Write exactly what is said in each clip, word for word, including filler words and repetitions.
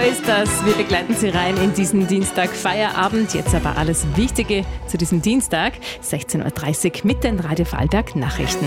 ist das. Wir begleiten Sie rein in diesen Dienstag Feierabend. Jetzt aber alles Wichtige zu diesem Dienstag, sechzehn Uhr dreißig mit den Radio Vorarlberg Nachrichten.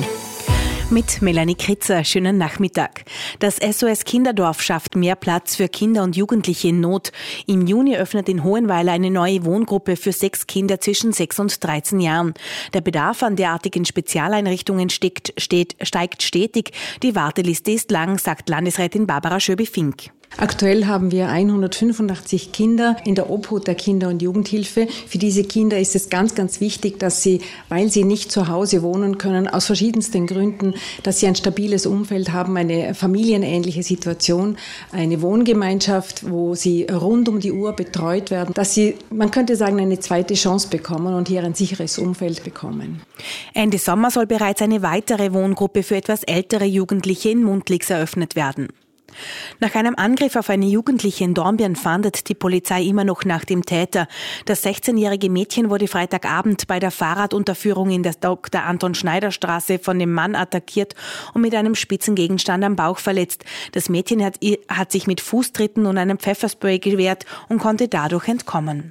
Mit Melanie Kritzer, schönen Nachmittag. Das S O S Kinderdorf schafft mehr Platz für Kinder und Jugendliche in Not. Im Juni öffnet in Hohenweiler eine neue Wohngruppe für sechs Kinder zwischen sechs und dreizehn Jahren. Der Bedarf an derartigen Spezialeinrichtungen steigt, steht, steigt stetig. Die Warteliste ist lang, sagt Landesrätin Barbara Schöbi-Fink. Aktuell haben wir hundertfünfundachtzig Kinder in der Obhut der Kinder- und Jugendhilfe. Für diese Kinder ist es ganz, ganz wichtig, dass sie, weil sie nicht zu Hause wohnen können, aus verschiedensten Gründen, dass sie ein stabiles Umfeld haben, eine familienähnliche Situation, eine Wohngemeinschaft, wo sie rund um die Uhr betreut werden, dass sie, man könnte sagen, eine zweite Chance bekommen und hier ein sicheres Umfeld bekommen. Ende Sommer soll bereits eine weitere Wohngruppe für etwas ältere Jugendliche in Mundlix eröffnet werden. Nach einem Angriff auf eine Jugendliche in Dornbirn fahndet die Polizei immer noch nach dem Täter. Das sechzehnjährige Mädchen wurde Freitagabend bei der Fahrradunterführung in der Doktor Anton Schneider Straße von dem Mann attackiert und mit einem spitzen Gegenstand am Bauch verletzt. Das Mädchen hat, hat sich mit Fußtritten und einem Pfefferspray gewehrt und konnte dadurch entkommen.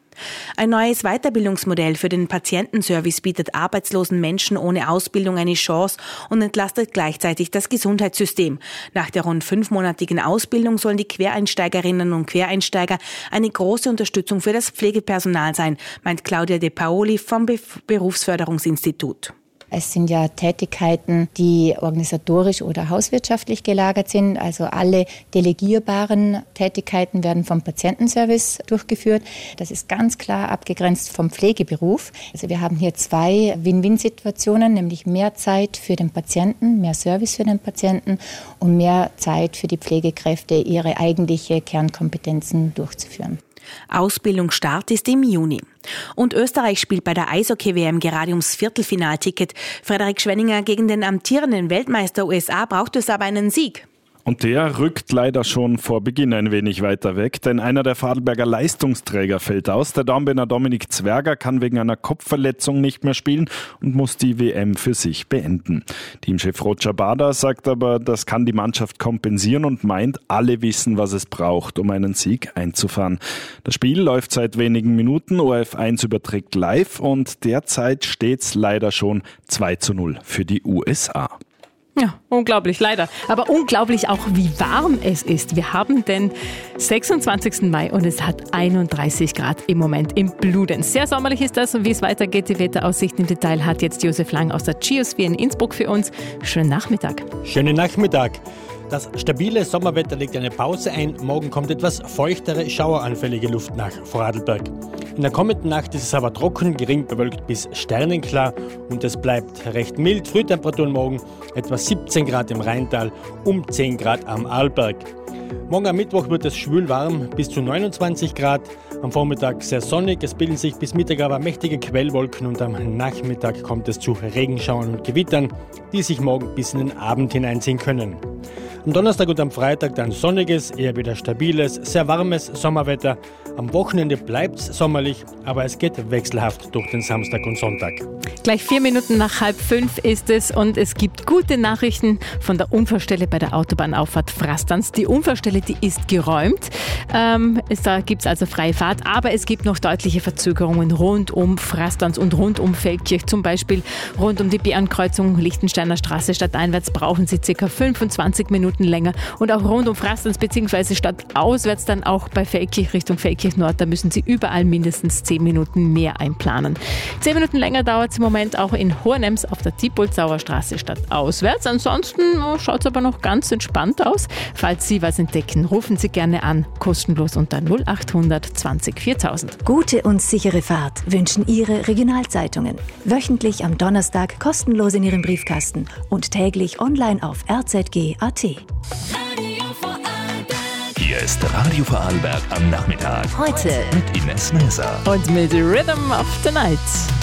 Ein neues Weiterbildungsmodell für den Patientenservice bietet arbeitslosen Menschen ohne Ausbildung eine Chance und entlastet gleichzeitig das Gesundheitssystem. Nach der rund fünfmonatigen Ausbildung sollen die Quereinsteigerinnen und Quereinsteiger eine große Unterstützung für das Pflegepersonal sein, meint Claudia De Paoli vom Berufsförderungsinstitut. Es sind ja Tätigkeiten, die organisatorisch oder hauswirtschaftlich gelagert sind. Also alle delegierbaren Tätigkeiten werden vom Patientenservice durchgeführt. Das ist ganz klar abgegrenzt vom Pflegeberuf. Also wir haben hier zwei Win-Win-Situationen, nämlich mehr Zeit für den Patienten, mehr Service für den Patienten und mehr Zeit für die Pflegekräfte, ihre eigentliche Kernkompetenzen durchzuführen. Ausbildungsstart ist im Juni. Und Österreich spielt bei der Eishockey-W M gerade ums Viertelfinalticket. Frederik Schwenninger gegen den amtierenden Weltmeister U S A braucht es aber einen Sieg. Und der rückt leider schon vor Beginn ein wenig weiter weg, denn einer der Vorarlberger Leistungsträger fällt aus. Der Dornbirner Dominik Zwerger kann wegen einer Kopfverletzung nicht mehr spielen und muss die W M für sich beenden. Teamchef Roger Bader sagt aber, das kann die Mannschaft kompensieren und meint, alle wissen, was es braucht, um einen Sieg einzufahren. Das Spiel läuft seit wenigen Minuten, O R F eins überträgt live und derzeit steht's leider schon zwei zu null für die U S A. Ja, unglaublich, leider. Aber unglaublich auch, wie warm es ist. Wir haben den sechsundzwanzigsten Mai und es hat einunddreißig Grad im Moment im Bludenz. Sehr sommerlich ist das und wie es weitergeht, die Wetteraussicht im Detail hat jetzt Josef Lang aus der Geosphere in Innsbruck für uns. Schönen Nachmittag. Schönen Nachmittag. Das stabile Sommerwetter legt eine Pause ein. Morgen kommt etwas feuchtere, schaueranfällige Luft nach Vorarlberg. In der kommenden Nacht ist es aber trocken, gering bewölkt bis sternenklar und es bleibt recht mild. Frühtemperaturen morgen etwa siebzehn Grad im Rheintal, um zehn Grad am Arlberg. Morgen am Mittwoch wird es schwül warm, bis zu neunundzwanzig Grad. Am Vormittag sehr sonnig, es bilden sich bis Mittag aber mächtige Quellwolken und am Nachmittag kommt es zu Regenschauern und Gewittern, die sich morgen bis in den Abend hineinziehen können. Am Donnerstag und am Freitag dann sonniges, eher wieder stabiles, sehr warmes Sommerwetter. Am Wochenende bleibt es sommerlich, aber es geht wechselhaft durch den Samstag und Sonntag. Gleich vier Minuten nach halb fünf ist es und es gibt gute Nachrichten von der Unfallstelle bei der Autobahnauffahrt Frastanz. Die Unfallstelle, die ist geräumt. Ähm, es, da gibt es also freie Fahrt, aber es gibt noch deutliche Verzögerungen rund um Frastanz und rund um Feldkirch. Zum Beispiel rund um die Bärenkreuzung Lichtensteiner Straße stadteinwärts brauchen Sie ca. fünfundzwanzig Minuten länger. Und auch rund um Frastanz bzw. stadtauswärts dann auch bei Feldkirch Richtung Feldkirch Nord, da müssen Sie überall mindestens zehn Minuten mehr einplanen. zehn Minuten länger dauert es im Moment auch in Hohenems auf der Diepoldsauer Straße stadtauswärts. Ansonsten schaut es aber noch ganz entspannt aus. Falls Sie was entdecken, rufen Sie gerne an, kostenlos unter null achthundert zwanzig viertausend. Gute und sichere Fahrt wünschen Ihre Regionalzeitungen. Wöchentlich am Donnerstag kostenlos in Ihrem Briefkasten und täglich online auf r z g punkt a t. Hier ist Radio Vorarlberg am Nachmittag. Heute mit Ines Näser Und mit Rhythm of the Night.